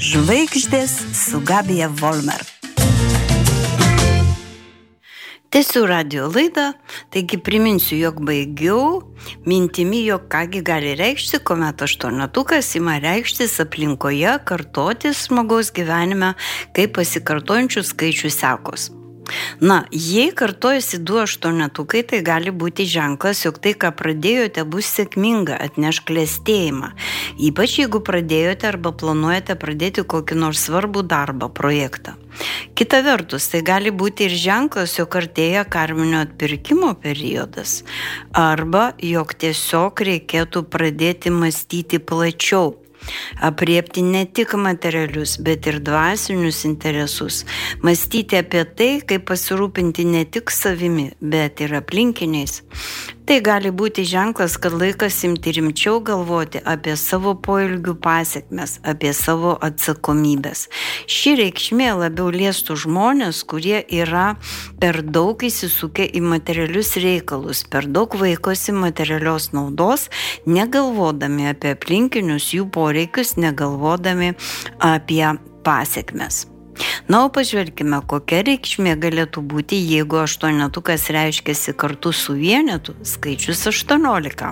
Žvaigždės su Gabija Volmer. Tęsiu radio laidą, taigi priminsiu, jog baigiau mintimi, jog kągi gali reikšti, kuomet aštuonetukas ima reikštis aplinkoje, kartotis žmogaus gyvenime, kaip pasikartojančių skaičių sekos. Na, jei kartojasi 2 aštuonetukai, tai gali būti ženklas, jog tai, ką pradėjote, bus sėkminga, atneš klestėjimą. Ypač jeigu pradėjote arba planuojate pradėti kokį nors svarbų darbą, projektą. Kita vertus, tai gali būti ir ženklas, jog artėja karminio atpirkimo periodas, arba jog tiesiog reikėtų pradėti mąstyti plačiau. Apriepti ne tik materialius, bet ir dvasinius interesus. Mąstyti apie tai, kaip pasirūpinti ne tik savimi, bet ir aplinkiniais. Tai gali būti ženklas, kad laikas imti rimčiau galvoti apie savo poelgių pasekmes, apie savo atsakomybės. Ši reikšmė labiau liestų žmonės, kurie yra per daug įsisukę į materialius reikalus, per daug vaikosi materialios naudos, negalvodami apie aplinkinius jų poreikius, negalvodami apie pasekmes. Na, o pažvelkime, kokia reikšmė galėtų būti, jeigu aštuonetukas reiškiasi kartu su vienetu, skaičius 18.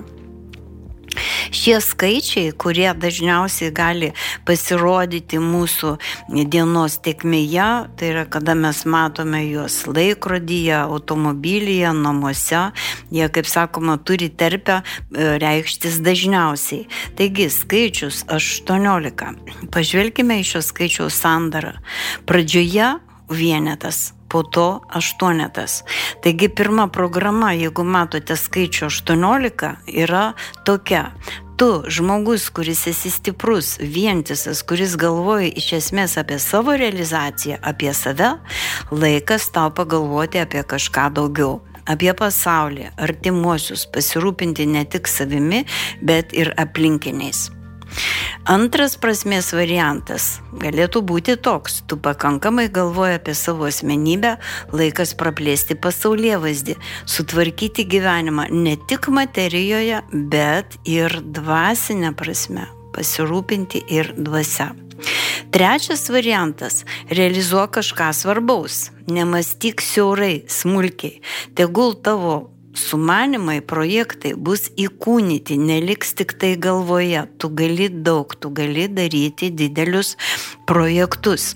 Šie skaičiai, kurie dažniausiai gali pasirodyti mūsų dienos tėkmėje, tai yra, kada mes matome juos laikrodyje, automobilyje, namuose, jie, kaip sakoma, turi terpę reikštis dažniausiai. Taigi, skaičius 18. Pažvelkime į šio skaičiaus sandarą. Pradžioje vienetas, po to aštuonetas. Taigi pirma programa, jeigu matote skaičių 18, yra tokia. Tu, žmogus, kuris esi stiprus, vientisas, kuris galvoja iš esmės apie savo realizaciją, apie save, laikas tau pagalvoti apie kažką daugiau. Apie pasaulį, artimuosius, pasirūpinti ne tik savimi, bet ir aplinkiniais. Antras prasmės variantas galėtų būti toks. Tu pakankamai galvoji apie savo asmenybę, laikas praplėsti pasaulėvaizdį, sutvarkyti gyvenimą ne tik materijoje, bet ir dvasinė prasme, pasirūpinti ir dvasia. Trečias variantas – realizuok kažką svarbaus, nemąstyk siaurai, smulkiai, tegul tavo sumanimai, projektai bus įkūnyti, neliks tik tai galvoje. Tu gali daug, tu gali daryti didelius projektus.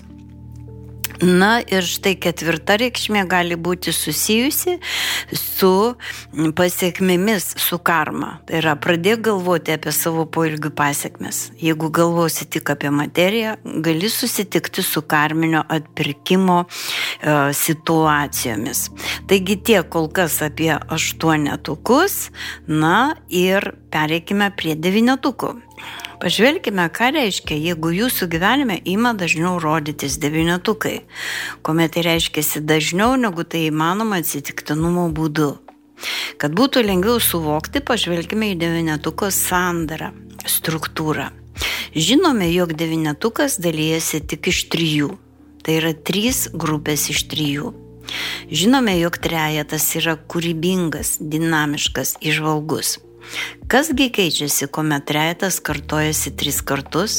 Na ir štai ketvirta reikšmė gali būti susijusi su pasiekmėmis, su karma. Tai yra, pradėk galvoti apie savo poelgių pasiekmes. Jeigu galvosi tik apie materiją, gali susitikti su karminio atpirkimo situacijomis. Taigi tiek kol kas apie aštuonetukus, na ir pereikime prie devynetukų. Pažvelkime, ką reiškia, jeigu jūsų gyvenime ima dažniau rodytis devynetukai, kuomet tai reiškiasi dažniau, negu tai įmanoma atsitiktinumo būdu. Kad būtų lengviau suvokti, pažvelkime į devynetuko sandarą, struktūrą. Žinome, jog devynetukas dalyjasi tik iš 3. Tai yra 3 grupės iš 3. Žinome, jog trejetas yra kūrybingas, dinamiškas, įžvalgus. Kasgi keičiasi, kuomet trejetas kartojasi 3 kartus,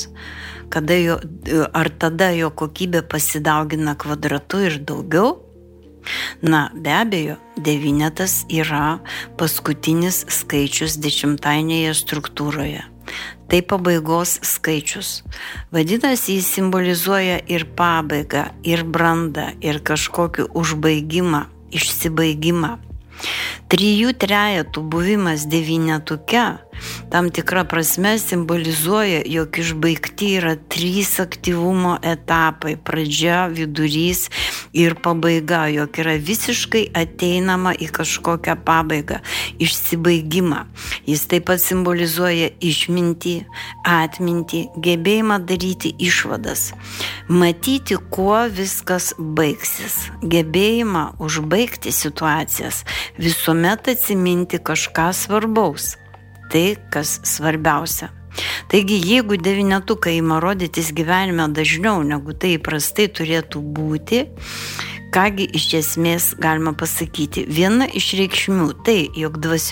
ar tada jo kokybė pasidaugina kvadratu ir daugiau? Na, be abejo, devynetas yra paskutinis skaičius 10-ainėje struktūroje. Tai pabaigos skaičius. Vadinasi, jis simbolizuoja ir pabaigą, ir brandą, ir kažkokį užbaigimą, išsibaigimą. 3 trejetų buvimas devynetuke tam tikra prasme simbolizuoja, jog išbaigti yra 3 aktyvumo etapai – pradžia, vidurys ir pabaiga, jog yra visiškai ateinama į kažkokią pabaigą, išsibaigimą. Jis taip pat simbolizuoja išmintį, atmintį, gebėjimą daryti išvadas, matyti, kuo viskas baigsis, gebėjimą užbaigti situacijas, visuomet atsiminti kažką svarbaus. Tai, kas svarbiausia. Taigi, jeigu devynetukai ima rodytis gyvenime dažniau, negu tai įprastai turėtų būti, kągi iš esmės galima pasakyti? Viena iš reikšmių tai, jog dvasia